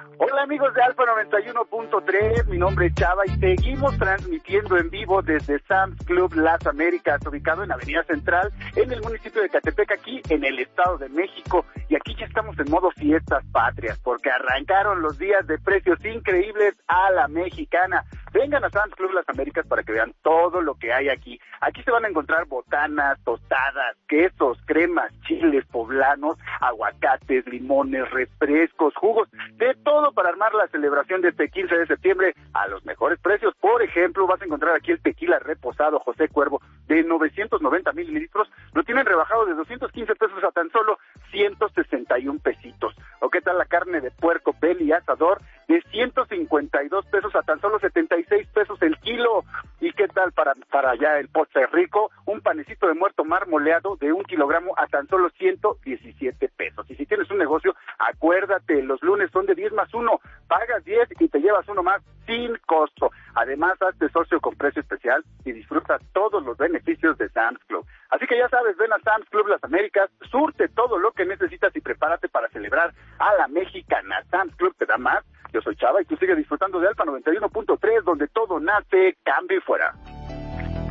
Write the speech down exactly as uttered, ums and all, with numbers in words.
Hola amigos de Alfa noventa y uno punto tres, mi nombre es Chava y seguimos transmitiendo en vivo desde Sam's Club Las Américas, ubicado en Avenida Central, en el municipio de Catepec, aquí en el Estado de México. Y aquí ya estamos en modo fiestas patrias, porque arrancaron los días de precios increíbles a la mexicana. Vengan a Sam's Club Las Américas para que vean todo lo que hay aquí. Aquí se van a encontrar botanas, tostadas, quesos, cremas, chiles poblanos, aguacates, limones, refrescos, jugos, de todo para armar la celebración de este quince de septiembre a los mejores precios. Por ejemplo, vas a encontrar aquí el tequila reposado José Cuervo de novecientos noventa mililitros, lo tienen rebajado de doscientos quince pesos a tan solo ciento sesenta y un pesitos. ¿O qué tal la carne de puerco belly asador de ciento cincuenta y dos pesos a tan solo setenta y seis pesos el kilo? ¿Y qué tal para para allá el postre rico? Un panecito de muerto marmoleado de un kilogramo a tan solo ciento diecisiete pesos. Y si tienes un negocio, acuérdate, los lunes son de diez más uno, pagas diez y te llevas uno más sin costo. Además, hazte socio con precio especial y disfruta todos los beneficios de Sam's Club. Así que ya sabes, ven a Sam's Club Las Américas, surte todo lo que necesitas y prepárate para celebrar a la mexicana. Sam's Club te da más. Yo soy Chava y tú sigues disfrutando de Alfa noventa y uno punto tres, donde todo nace, cambia y fuera.